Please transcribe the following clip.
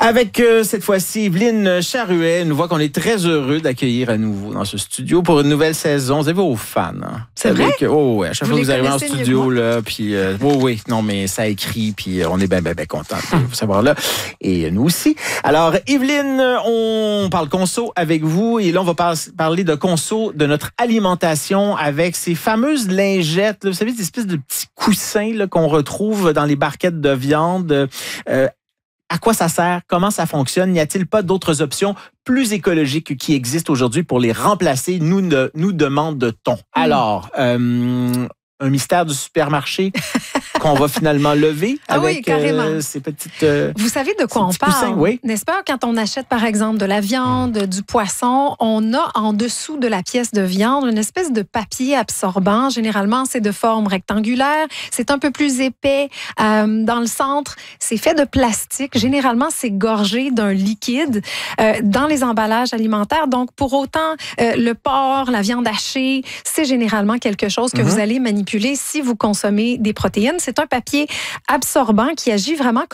Avec cette fois-ci Evelyne Charuet, nous voit qu'on est très heureux d'accueillir à nouveau dans ce studio pour une nouvelle saison. Vous avez vos fans. Hein? C'est vrai? Oh, ouais. À chaque fois que vous arrivez en studio, là, puis oui, non, mais ça écrit, puis on est bien contents de vous savoir là. Et nous aussi. Alors, Evelyne, on parle conso avec vous et là, on va parler de conso, de notre alimentation avec ces fameuses lingettes, là, vous savez, des espèces de petits coussins là, qu'on retrouve dans les barquettes de viande. À quoi ça sert? Comment ça fonctionne? N'y a-t-il pas d'autres options plus écologiques qui existent aujourd'hui pour les remplacer? Nous demande-t-on. Alors, un mystère du supermarché qu'on va finalement lever avec ces petites... Vous savez de quoi on parle, poussins, oui. N'est-ce pas? Quand on achète, par exemple, de la viande, du poisson, on a en dessous de la pièce de viande une espèce de papier absorbant. Généralement, c'est de forme rectangulaire. C'est un peu plus épais. Dans le centre, c'est fait de plastique. Généralement, c'est gorgé d'un liquide dans les emballages alimentaires. Donc, pour autant, le porc, la viande hachée, c'est généralement quelque chose que vous allez manipuler si vous consommez des protéines. C'est un papier absorbant qui agit vraiment comme